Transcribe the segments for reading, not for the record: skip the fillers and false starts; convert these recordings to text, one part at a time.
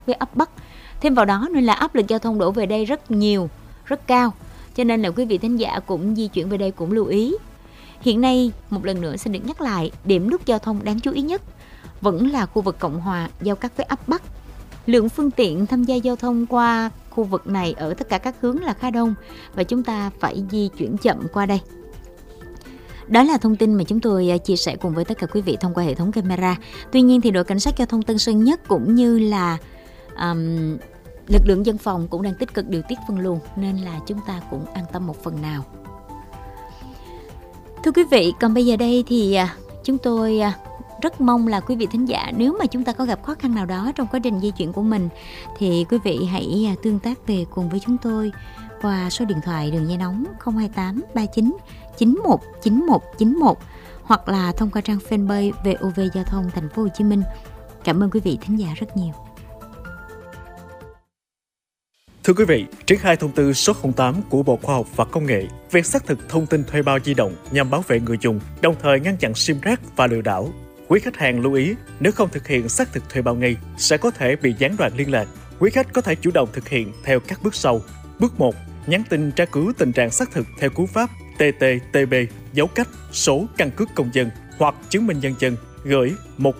với ấp Bắc. Thêm vào đó nên là áp lực giao thông đổ về đây rất nhiều, rất cao. Cho nên là quý vị thính giả cũng di chuyển về đây cũng lưu ý. Hiện nay, một lần nữa xin được nhắc lại, điểm nút giao thông đáng chú ý nhất vẫn là khu vực Cộng Hòa giao cắt với ấp Bắc. Lượng phương tiện tham gia giao thông qua khu vực này ở tất cả các hướng là khá đông và chúng ta phải di chuyển chậm qua đây. Đó là thông tin mà chúng tôi chia sẻ cùng với tất cả quý vị thông qua hệ thống camera. Tuy nhiên thì đội cảnh sát giao thông Tân Sơn Nhất cũng như là lực lượng dân phòng cũng đang tích cực điều tiết phân luồng nên là chúng ta cũng an tâm một phần nào. Thưa quý vị, còn bây giờ đây thì chúng tôi rất mong là quý vị thính giả, nếu mà chúng ta có gặp khó khăn nào đó trong quá trình di chuyển của mình thì quý vị hãy tương tác về cùng với chúng tôi qua số điện thoại đường dây nóng 028 39 91 91 91 hoặc là thông qua trang fanpage VOV Giao thông Thành phố Hồ Chí Minh. Cảm ơn quý vị thính giả rất nhiều. Thưa quý vị, triển khai thông tư số 08 của Bộ Khoa học và Công nghệ về xác thực thông tin thuê bao di động nhằm bảo vệ người dùng, đồng thời ngăn chặn sim rác và lừa đảo. Quý khách hàng lưu ý, nếu không thực hiện xác thực thuê bao ngay, sẽ có thể bị gián đoạn liên lạc. Quý khách có thể chủ động thực hiện theo các bước sau. Bước 1. Nhắn tin tra cứu tình trạng xác thực theo cú pháp TTTB, dấu cách, số căn cước công dân hoặc chứng minh nhân dân, gửi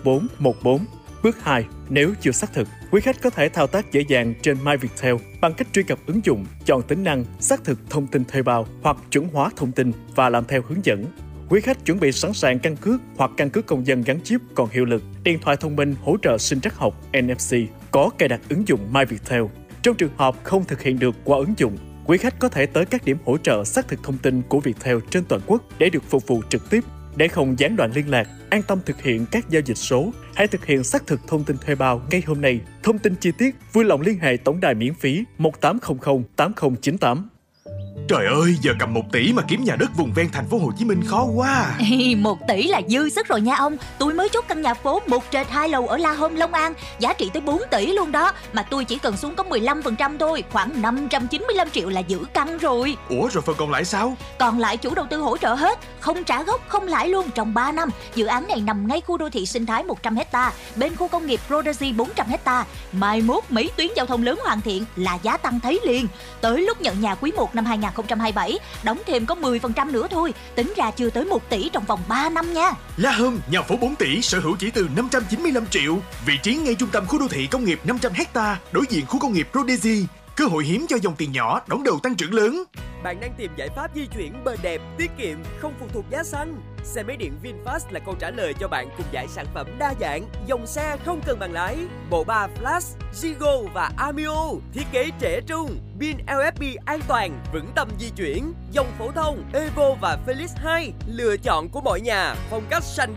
1414. Bước 2. Nếu chưa xác thực, quý khách có thể thao tác dễ dàng trên MyViettel bằng cách truy cập ứng dụng, chọn tính năng xác thực thông tin thuê bao hoặc chuẩn hóa thông tin và làm theo hướng dẫn. Quý khách chuẩn bị sẵn sàng căn cước hoặc căn cước công dân gắn chip còn hiệu lực, điện thoại thông minh hỗ trợ sinh trắc học NFC, có cài đặt ứng dụng MyViettel. Trong trường hợp không thực hiện được qua ứng dụng, quý khách có thể tới các điểm hỗ trợ xác thực thông tin của Viettel trên toàn quốc để được phục vụ trực tiếp. Để không gián đoạn liên lạc, an tâm thực hiện các giao dịch số, hãy thực hiện xác thực thông tin thuê bao ngay hôm nay. Thông tin chi tiết vui lòng liên hệ tổng đài miễn phí 1800 8098. Trời ơi, giờ cầm 1 tỷ mà kiếm nhà đất vùng ven thành phố Hồ Chí Minh khó quá. 1 tỷ là dư sức rồi nha ông. Tôi mới chốt căn nhà phố 1 trệt 2 lầu ở La Hôm, Long An, giá trị tới 4 tỷ luôn đó. Mà tôi chỉ cần xuống có 15% thôi, khoảng 595 triệu là giữ căn rồi. Ủa rồi phần còn lại sao? Còn lại chủ đầu tư hỗ trợ hết, không trả gốc, không lãi luôn trong 3 năm. Dự án này nằm ngay khu đô thị sinh thái 100 hecta, bên khu công nghiệp Prodigy 400 hecta. Mai mốt mấy tuyến giao thông lớn hoàn thiện là giá tăng thấy liền. Tới lúc nhận nhà quý 1 năm 2027, đóng thêm có 10% nữa thôi. Tính ra chưa tới 1 tỷ trong vòng 3 năm nha. La Hôm, nhà phố 4 tỷ, sở hữu chỉ từ 595 triệu. Vị trí ngay trung tâm khu đô thị công nghiệp 500 hecta, đối diện khu công nghiệp Prodigy. Cơ hội hiếm cho dòng tiền nhỏ, đón đầu tăng trưởng lớn. Bạn đang tìm giải pháp di chuyển bền đẹp, tiết kiệm, không phụ thuộc giá xăng. Xe máy điện VinFast là câu trả lời cho bạn cùng dải sản phẩm đa dạng, dòng xe không cần bằng lái, bộ ba Flash, Zigo và Amio, thiết kế trẻ trung, pin LFP an toàn, vững tâm di chuyển, dòng phổ thông, Evo và Felix 2, lựa chọn của mọi nhà, phong cách xanh